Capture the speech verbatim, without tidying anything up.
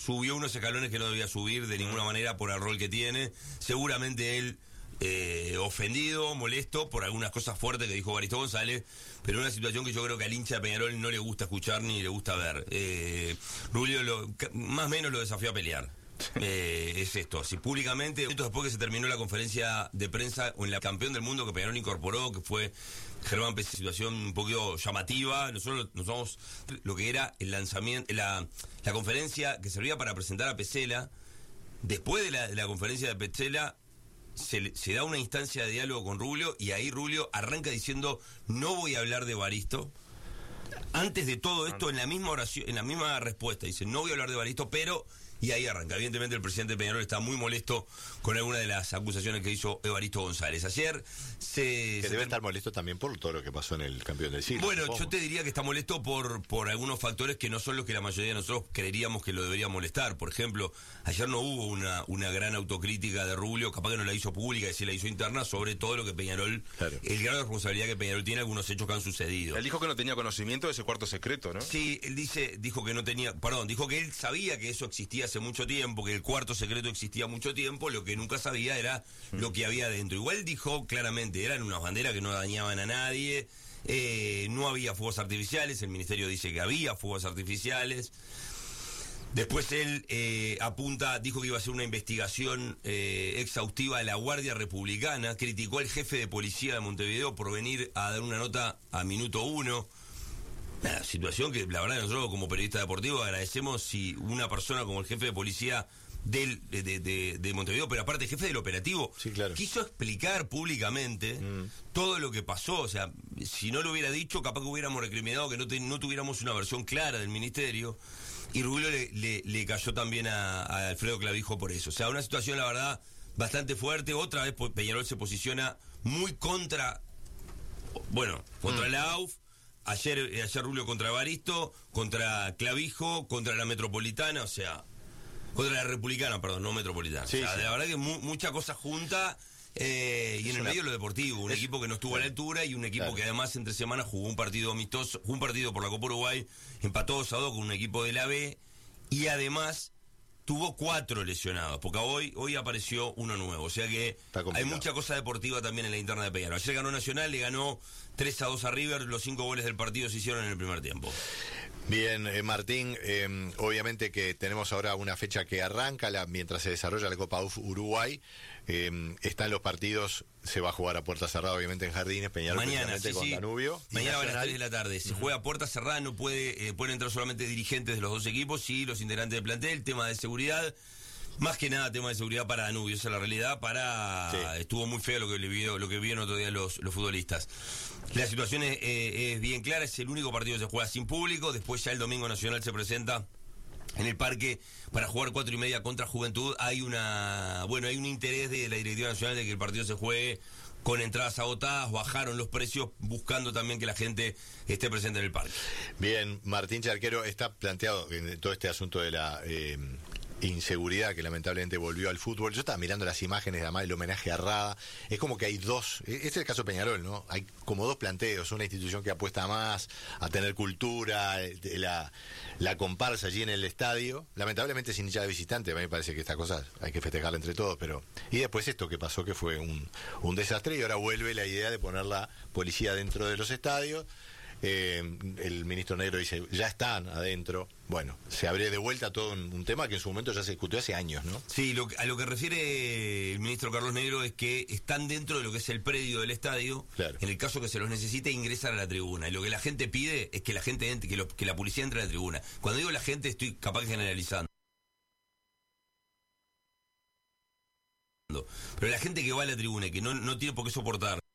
subió unos escalones que no debía subir de ninguna manera por el rol que tiene. Seguramente él eh, ofendido, molesto por algunas cosas fuertes que dijo Evaristo González, pero una situación que yo creo que al hincha de Peñarol no le gusta escuchar ni le gusta ver. Eh, Rubio lo, más o menos lo desafió a pelear. Eh, es esto, si públicamente, esto después que se terminó la conferencia de prensa o en la campeón del mundo que Peñarol incorporó, que fue Germán Pesela, situación un poquito llamativa. Nosotros nos vamos lo que era el lanzamiento, la, la conferencia que servía para presentar a Pesela. Después de la, de la conferencia de Pesela se, se da una instancia de diálogo con Rubio, y ahí Rubio arranca diciendo: no voy a hablar de Evaristo. Antes de todo esto, en la misma oración, en la misma respuesta, dice: no voy a hablar de Evaristo, pero... Y ahí arranca. Evidentemente el presidente de Peñarol está muy molesto con alguna de las acusaciones que hizo Evaristo González. Ayer se... Que se debe estar molesto también por todo lo que pasó en el campeón del siglo. Bueno, supongo. yo te diría que está molesto por, por algunos factores que no son los que la mayoría de nosotros creeríamos que lo debería molestar. Por ejemplo, ayer no hubo una, una gran autocrítica de Rubio, capaz que no la hizo pública, y sí la hizo interna, sobre todo lo que Peñarol, claro. El grado de responsabilidad que Peñarol tiene, algunos hechos que han sucedido. Él dijo que no tenía conocimiento de ese cuarto secreto, ¿no? Sí, él dice, dijo que no tenía, perdón, dijo que él sabía que eso existía hace mucho tiempo, que el cuarto secreto existía mucho tiempo, lo que nunca sabía era mm. lo que había dentro. Igual dijo claramente, eran unas banderas que no dañaban a nadie, eh, no había fuegos artificiales, el ministerio dice que había fuegos artificiales. Después él eh, apunta, dijo que iba a hacer una investigación eh, exhaustiva de la Guardia Republicana, criticó al jefe de policía de Montevideo por venir a dar una nota a minuto uno. Una situación que la verdad nosotros como periodistas deportivos agradecemos si una persona como el jefe de policía del, de, de, de, de Montevideo, pero aparte jefe del operativo, sí, claro. quiso explicar públicamente mm. todo lo que pasó. O sea, si no lo hubiera dicho, capaz que hubiéramos recriminado que no, te, no tuviéramos una versión clara del ministerio. Y Rubio le, le, le cayó también a, a Alfredo Clavijo por eso. O sea, una situación, la verdad, bastante fuerte. Otra vez Peñarol se posiciona muy contra, bueno, contra mm. la A U F. Ayer, ayer Rubio contra Evaristo, contra Clavijo, contra la Metropolitana, o sea, contra la Republicana, perdón, no Metropolitana. Sí, o sea, sí. La verdad que mu mucha cosa junta, eh, y en el una... medio lo deportivo, un es... equipo que no estuvo claro. a la altura, y un equipo claro. que además entre semanas jugó un partido amistoso, jugó un partido por la Copa Uruguay, empató dos a dos con un equipo de la B, y además tuvo cuatro lesionados, porque hoy, hoy apareció uno nuevo, o sea que hay mucha cosa deportiva también en la interna de Peñarol. Ayer ganó Nacional, le ganó tres a dos a River, los cinco goles del partido se hicieron en el primer tiempo. Bien, eh, Martín, eh, obviamente que tenemos ahora una fecha que arranca la, mientras se desarrolla la Copa U F Uruguay, eh, están los partidos, se va a jugar a puerta cerrada obviamente en Jardines, Peñarol mañana, sí, con sí. Danubio. Mañana a las tres de la tarde, se uh-huh. juega a puerta cerrada, no puede, eh, pueden entrar solamente dirigentes de los dos equipos y los integrantes del plantel, tema de seguridad. Más que nada tema de seguridad para Danubio, esa es la realidad, para sí. estuvo muy feo lo que le vio, lo que vieron otro día los, los futbolistas. La situación es, eh, es bien clara, es el único partido que se juega sin público, después ya el domingo Nacional se presenta en el parque para jugar cuatro y media contra Juventud. Hay una, bueno, hay un interés de la Directiva Nacional de que el partido se juegue con entradas agotadas, bajaron los precios buscando también que la gente esté presente en el parque. Bien, Martín Charquero, está planteado en todo este asunto de la eh, inseguridad que lamentablemente volvió al fútbol. Yo estaba mirando las imágenes, además el homenaje a Rada, es como que hay dos, este es el caso de Peñarol, ¿no? Hay como dos planteos, una institución que apuesta más a tener cultura, la, la comparsa allí en el estadio, lamentablemente sin hinchada de visitante. A mí me parece que esta cosa hay que festejarla entre todos, pero y después esto que pasó, que fue un, un desastre, y ahora vuelve la idea de poner la policía dentro de los estadios. Eh, el ministro Negro dice, ya están adentro. Bueno, se abre de vuelta todo un, un tema que en su momento ya se discutió hace años, ¿no? Sí, lo, a lo que refiere el ministro Carlos Negro es que están dentro de lo que es el predio del estadio. Claro. En el caso que se los necesite, ingresar a la tribuna. Y lo que la gente pide es que la gente entre, que, lo, que la policía entre a la tribuna. Cuando digo la gente, estoy capaz de generalizando. Pero la gente que va a la tribuna y que no, no tiene por qué soportar